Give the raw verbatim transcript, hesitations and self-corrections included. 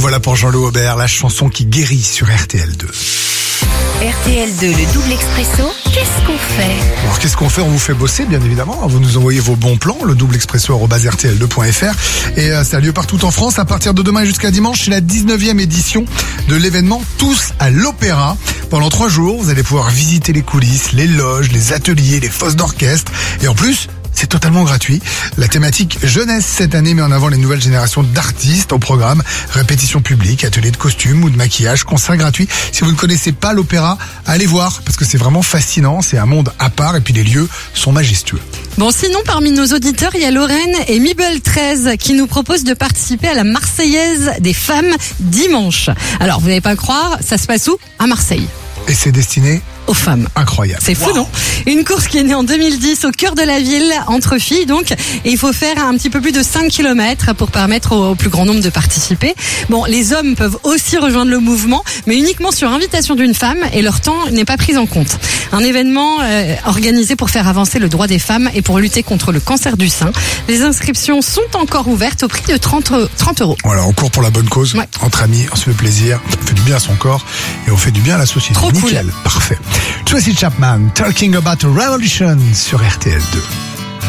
voilà pour Jean-Loup Aubert, la chanson qui guérit sur R T L deux. R T L deux, le double expresso, qu'est-ce qu'on fait? Alors qu'est-ce qu'on fait? On vous fait bosser, bien évidemment. Vous nous envoyez vos bons plans, le double expresso arobase r t l deux point f r. Et euh, ça a lieu partout en France. À partir de demain jusqu'à dimanche, c'est la dix-neuvième édition de l'événement Tous à l'Opéra. Pendant trois jours, vous allez pouvoir visiter les coulisses, les loges, les ateliers, les fosses d'orchestre. Et en plus, c'est totalement gratuit. La thématique jeunesse cette année met en avant les nouvelles générations d'artistes au programme. Répétition publique, ateliers de costumes ou de maquillage, concerts gratuits. Si vous ne connaissez pas l'opéra, allez voir parce que c'est vraiment fascinant. C'est un monde à part et puis les lieux sont majestueux. Bon, sinon, parmi nos auditeurs, il y a Lorraine et Mibel treize qui nous proposent de participer à la Marseillaise des femmes dimanche. Alors, vous n'allez pas le croire, ça se passe où? À Marseille. Et c'est destiné aux femmes. Incroyable. C'est fou, wow. Non? Une course qui est née en deux mille dix au cœur de la ville, entre filles donc, et il faut faire un petit peu plus de cinq kilomètres pour permettre au, au plus grand nombre de participer. Bon, les hommes peuvent aussi rejoindre le mouvement, mais uniquement sur invitation d'une femme et leur temps n'est pas pris en compte. Un événement euh, organisé pour faire avancer le droit des femmes et pour lutter contre le cancer du sein. Les inscriptions sont encore ouvertes au prix de trente euros. Voilà, on court pour la bonne cause, ouais. Entre amis, on se fait plaisir, on fait du bien à son corps et on fait du bien à la société. Trop Nickel, cool. Parfait. Tracy Chapman, Talking About a Revolution sur R T L deux.